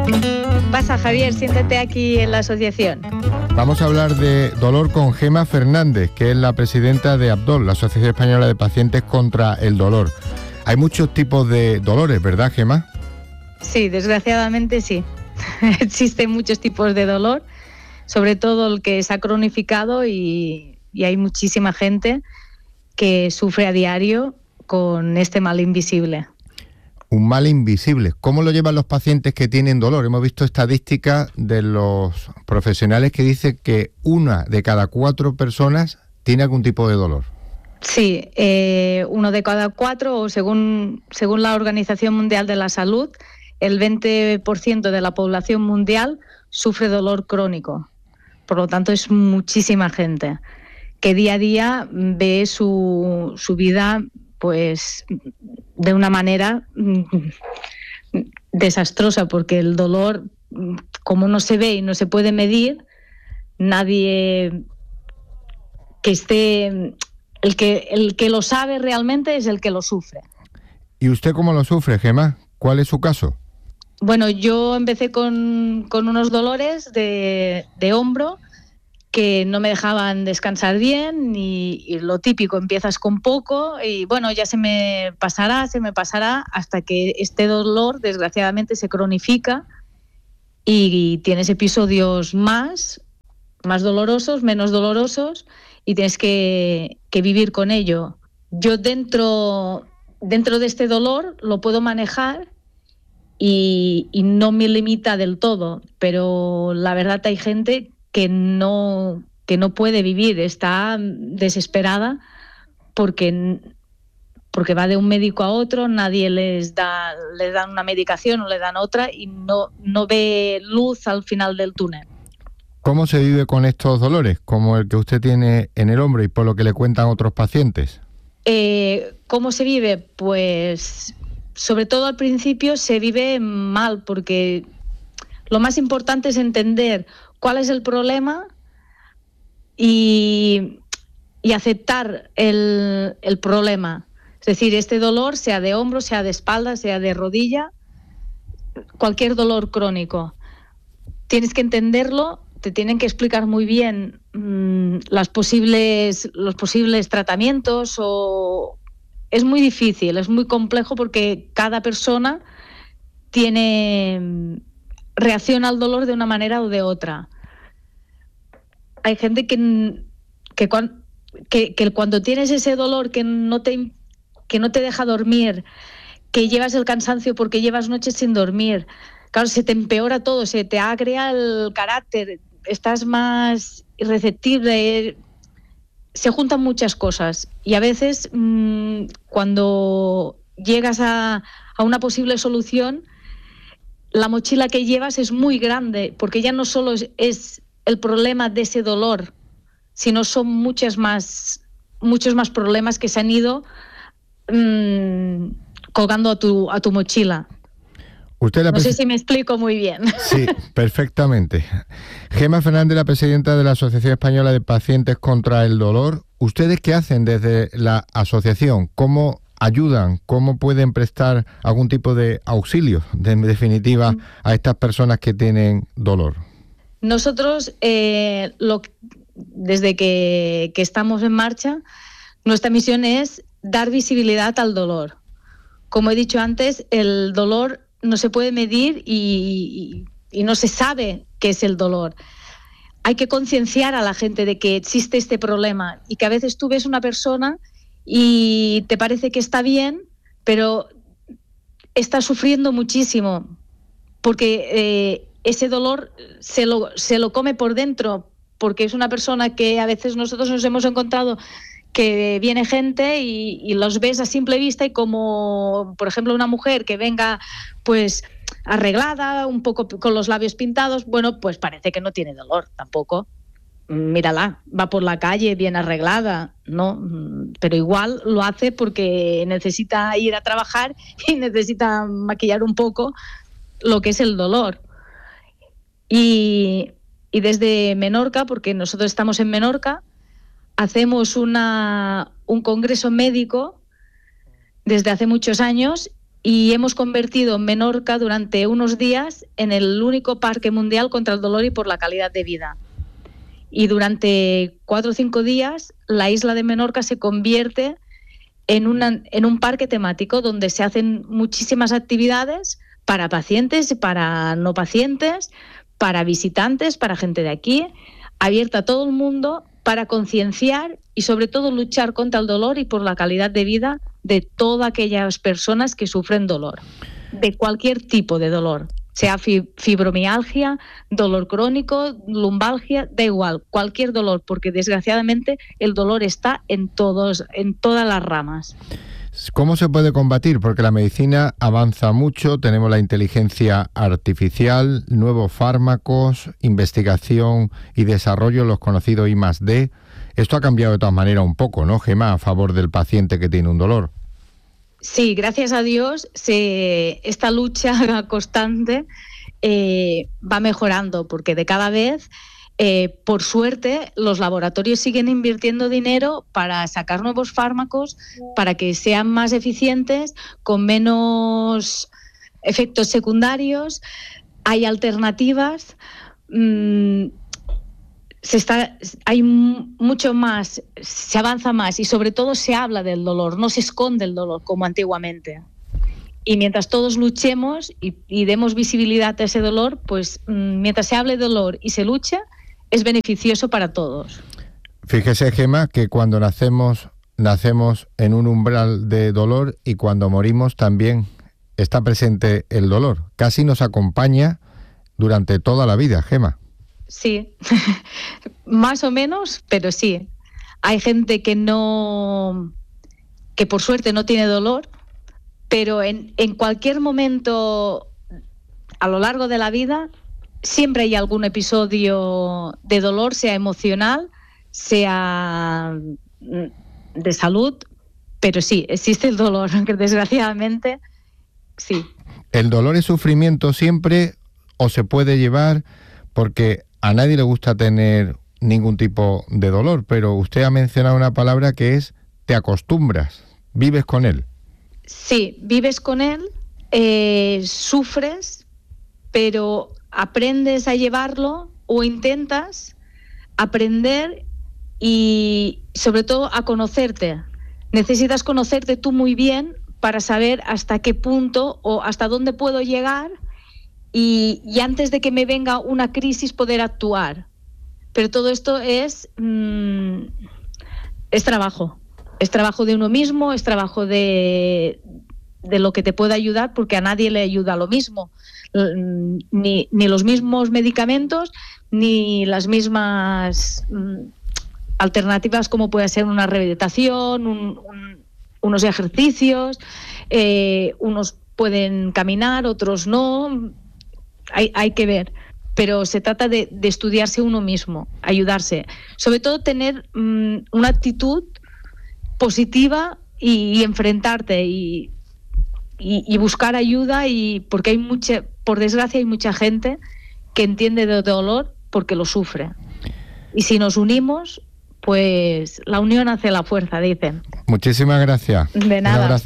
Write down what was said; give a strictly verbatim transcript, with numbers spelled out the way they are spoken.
Pasa, Javier, siéntate aquí en la asociación. Vamos a hablar de dolor con Gema Fernández, que es la presidenta de ABDOL, la Asociación Española de Pacientes contra el Dolor. Hay muchos tipos de dolores, ¿verdad, Gema? Sí, desgraciadamente sí. Existen muchos tipos de dolor, sobre todo el que se ha cronificado y, y hay muchísima gente que sufre a diario con este mal invisible. Un mal invisible. ¿Cómo lo llevan los pacientes que tienen dolor? Hemos visto estadísticas de los profesionales que dicen que una de cada cuatro personas tiene algún tipo de dolor. Sí, eh, uno de cada cuatro, o según, según la Organización Mundial de la Salud, el veinte por ciento de la población mundial sufre dolor crónico. Por lo tanto, es muchísima gente que día a día ve su, su vida pues de una manera desastrosa, porque el dolor, como no se ve y no se puede medir, nadie que esté, el que, el que lo sabe realmente es el que lo sufre. ¿Y usted cómo lo sufre, Gema? ¿Cuál es su caso? Bueno, yo empecé con, con unos dolores de, de hombro que no me dejaban descansar bien y, y lo típico, empiezas con poco y bueno, ya se me pasará, se me pasará, hasta que este dolor desgraciadamente se cronifica y, y tienes episodios más, más dolorosos, menos dolorosos y tienes que, que vivir con ello. Yo dentro, dentro de este dolor lo puedo manejar y, y no me limita del todo, pero la verdad hay gente que no, que no puede vivir, está desesperada porque, porque va de un médico a otro, nadie les da, les dan una medicación o le dan otra y no, no ve luz al final del túnel. ¿Cómo se vive con estos dolores, como el que usted tiene en el hombro y por lo que le cuentan otros pacientes? Eh, ¿Cómo se vive? Pues sobre todo al principio se vive mal, porque lo más importante es entender cuál es el problema y, y aceptar el, el problema. Es decir, este dolor, sea de hombro, sea de espalda, sea de rodilla, cualquier dolor crónico, tienes que entenderlo, te tienen que explicar muy bien mmm, las posibles, los posibles tratamientos. O es muy difícil, es muy complejo porque cada persona tiene... reacciona al dolor de una manera o de otra. Hay gente que, que, que, que cuando tienes ese dolor que no, te, que no te deja dormir, que llevas el cansancio porque llevas noches sin dormir, claro, se te empeora todo, se te agrega el carácter, estás más irreceptible, se juntan muchas cosas y a veces mmm, cuando llegas a, a una posible solución, la mochila que llevas es muy grande, porque ya no solo es, es el problema de ese dolor, sino son muchas más, muchos más problemas que se han ido mmm, colgando a tu, a tu mochila. Usted la no sé si me explico muy bien. Sí, perfectamente. Gema Fernández, la presidenta de la Asociación Española de Pacientes contra el Dolor. ¿Ustedes qué hacen desde la asociación? ¿Cómo ayudan? ¿Cómo pueden prestar algún tipo de auxilio, de, en definitiva, a estas personas que tienen dolor? Nosotros, eh, lo, desde que, que estamos en marcha, nuestra misión es dar visibilidad al dolor. Como he dicho antes, el dolor no se puede medir y, y, y no se sabe qué es el dolor. Hay que concienciar a la gente de que existe este problema y que a veces tú ves una persona y te parece que está bien, pero está sufriendo muchísimo porque eh, ese dolor se lo, se lo come por dentro, porque es una persona que a veces nosotros nos hemos encontrado que viene gente y, y los ves a simple vista y como, por ejemplo, una mujer que venga pues arreglada, un poco con los labios pintados, bueno, pues parece que no tiene dolor tampoco. Mírala, va por la calle bien arreglada, ¿no? Pero igual lo hace porque necesita ir a trabajar y necesita maquillar un poco lo que es el dolor. Y, y desde Menorca, porque nosotros estamos en Menorca, hacemos una, un congreso médico desde hace muchos años y hemos convertido Menorca durante unos días en el único parque mundial contra el dolor y por la calidad de vida. Y durante cuatro o cinco días la isla de Menorca se convierte en, una, en un parque temático donde se hacen muchísimas actividades para pacientes y para no pacientes, para visitantes, para gente de aquí, abierta a todo el mundo para concienciar y sobre todo luchar contra el dolor y por la calidad de vida de todas aquellas personas que sufren dolor, de cualquier tipo de dolor, sea fibromialgia, dolor crónico, lumbalgia, da igual, cualquier dolor, porque desgraciadamente el dolor está en todos, en todas las ramas. ¿Cómo se puede combatir? Porque la medicina avanza mucho, tenemos la inteligencia artificial, nuevos fármacos, investigación y desarrollo, los conocidos I más D. Esto ha cambiado de todas maneras un poco, ¿no, Gemma?, a favor del paciente que tiene un dolor. Sí, gracias a Dios, se, esta lucha constante eh, va mejorando, porque de cada vez... Eh, por suerte, los laboratorios siguen invirtiendo dinero para sacar nuevos fármacos, para que sean más eficientes, con menos efectos secundarios. Hay alternativas. Mmm, se está, hay mucho más, se avanza más y sobre todo se habla del dolor, no se esconde el dolor como antiguamente. Y mientras todos luchemos y, y demos visibilidad a ese dolor, pues mmm, mientras se hable de dolor y se lucha, es beneficioso para todos. Fíjese, Gemma, que cuando nacemos, nacemos en un umbral de dolor y cuando morimos también está presente el dolor. Casi nos acompaña durante toda la vida, Gemma. Sí, más o menos, pero sí. Hay gente que no, que por suerte no tiene dolor, pero en, en cualquier momento a lo largo de la vida siempre hay algún episodio de dolor, sea emocional, sea de salud, pero sí, existe el dolor, que desgraciadamente sí. ¿El dolor es sufrimiento siempre o se puede llevar? Porque a nadie le gusta tener ningún tipo de dolor, pero usted ha mencionado una palabra que es te acostumbras, vives con él. Sí, vives con él, eh, sufres, pero aprendes a llevarlo o intentas aprender y sobre todo a conocerte. Necesitas conocerte tú muy bien para saber hasta qué punto o hasta dónde puedo llegar y, y antes de que me venga una crisis poder actuar. Pero todo esto es, mmm, es trabajo. Es trabajo de uno mismo, es trabajo de, de lo que te pueda ayudar, porque a nadie le ayuda lo mismo. Ni, ni los mismos medicamentos, ni las mismas mm, alternativas como puede ser una rehabilitación, un, un, unos ejercicios, eh, unos pueden caminar, otros no, hay, hay que ver. Pero se trata de, de estudiarse uno mismo, ayudarse. Sobre todo tener mm, una actitud positiva y, y enfrentarte y, y, y buscar ayuda, y porque hay mucha, por desgracia hay mucha gente que entiende de dolor porque lo sufre. Y si nos unimos, pues la unión hace la fuerza, dicen. Muchísimas gracias. De nada.